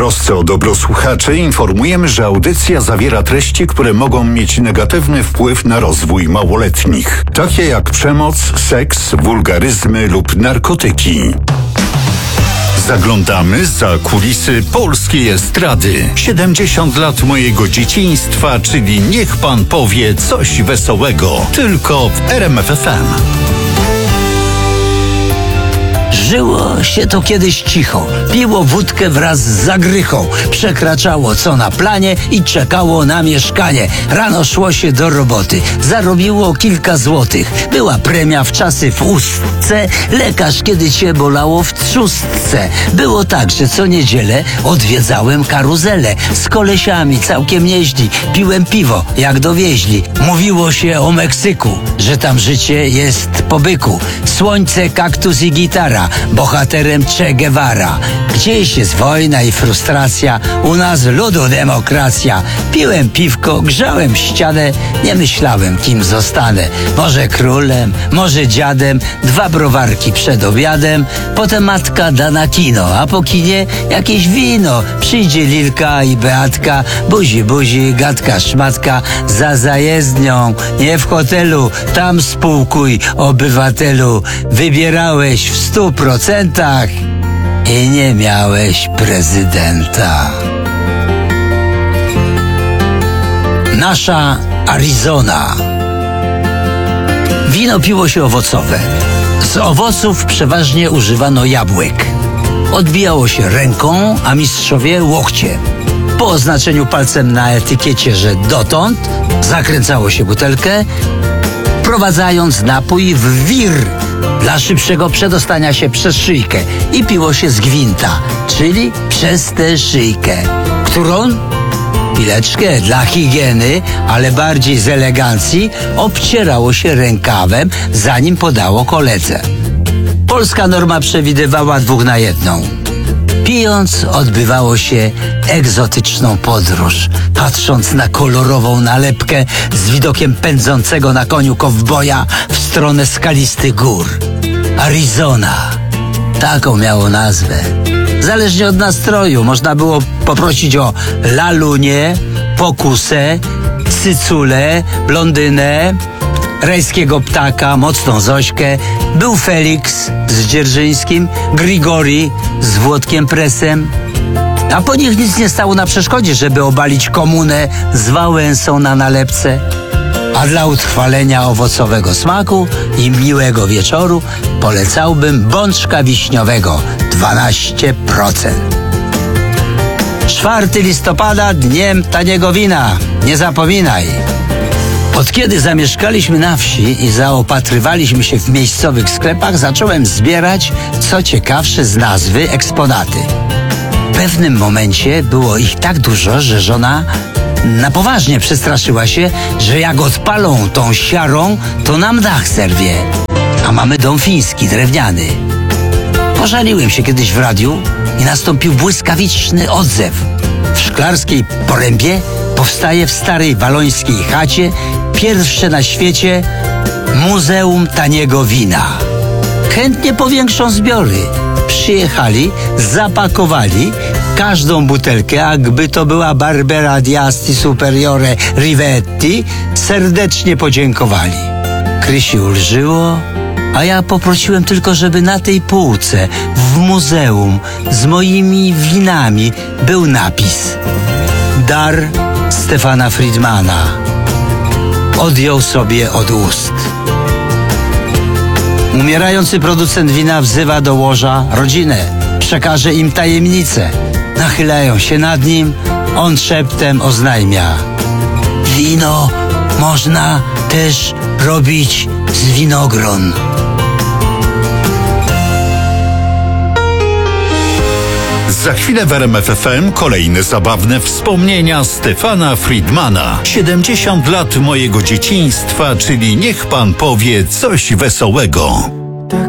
trosce o dobro słuchaczy informujemy, że audycja zawiera treści, które mogą mieć negatywny wpływ na rozwój małoletnich, takie jak przemoc, seks, wulgaryzmy lub narkotyki. Zaglądamy za kulisy polskiej estrady. 70 lat mojego dzieciństwa, czyli niech pan powie coś wesołego. Tylko w RMF FM. Żyło się to kiedyś cicho, piło wódkę wraz z zagrychą, przekraczało co na planie i czekało na mieszkanie. Rano szło się do roboty, zarobiło kilka złotych. Była premia w czasy w ustce, lekarz kiedy cię bolało w trzustce. Było tak, że co niedzielę odwiedzałem karuzelę. Z kolesiami całkiem nieźli, piłem piwo jak dowieźli. Mówiło się o Meksyku, że tam życie jest po byku. Słońce, kaktus i gitara, bohaterem Che Guevara. Gdzieś jest wojna i frustracja, u nas ludu demokracja. Piłem piwko, grzałem ścianę, nie myślałem kim zostanę. Może królem, może dziadem, 2 browarki przed obiadem, potem matka da na kino, a po kinie jakieś wino. Przyjdzie Lilka i Beatka, buzi buzi, gadka szmatka, za zajezdnią, nie w hotelu, tam spółkuj obywatelu. Wybierałeś w 100% i nie miałeś prezydenta. Nasza Arizona. Wino piło się owocowe. Z owoców przeważnie używano jabłek. Odbijało się ręką, a mistrzowie łokciem. Po oznaczeniu palcem na etykiecie, że dotąd, zakręcało się butelkę, wprowadzając napój w wir dla szybszego przedostania się przez szyjkę i piło się z gwinta, czyli przez tę szyjkę, którą pileczkę dla higieny, ale bardziej z elegancji, obcierało się rękawem, zanim podało koledze. Polska norma przewidywała 2 na 1. Pijąc odbywało się egzotyczną podróż, patrząc na kolorową nalepkę z widokiem pędzącego na koniu kowboja w stronę skalistych gór. Arizona. Taką miało nazwę. Zależnie od nastroju można było poprosić o lalunię, pokusę, cyculę, blondynę, rajskiego ptaka, mocną Zośkę. Był Felix z Dzierżyńskim, Grigori z Włodkiem Presem. A po nich nic nie stało na przeszkodzie, żeby obalić komunę z Wałęsą na nalepce. A dla utrwalenia owocowego smaku i miłego wieczoru polecałbym bączka wiśniowego 12%. 4 listopada, dniem taniego wina. Nie zapominaj. Od kiedy zamieszkaliśmy na wsi i zaopatrywaliśmy się w miejscowych sklepach, zacząłem zbierać, co ciekawsze z nazwy, eksponaty. W pewnym momencie było ich tak dużo, że żona na poważnie przestraszyła się, że jak odpalą tą siarą, to nam dach zerwie. A mamy dom fiński, drewniany. Pożaliłem się kiedyś w radiu i nastąpił błyskawiczny odzew. W Szklarskiej Porębie powstaje w starej walońskiej chacie pierwsze na świecie Muzeum Taniego Wina. Chętnie powiększą zbiory. Przyjechali, zapakowali każdą butelkę, jakby to była Barbera di Asti Superiore Rivetti, serdecznie podziękowali. Krysi ulżyło, a ja poprosiłem tylko, żeby na tej półce w muzeum z moimi winami był napis: dar Stefana Friedmana. Odjął sobie od ust. Umierający producent wina wzywa do łoża rodzinę. Przekaże im tajemnicę. Nachylają się nad nim. On szeptem oznajmia: wino można też robić z winogron. Za chwilę w RMF FM kolejne zabawne wspomnienia Stefana Friedmana. 70 lat mojego dzieciństwa, czyli niech pan powie coś wesołego.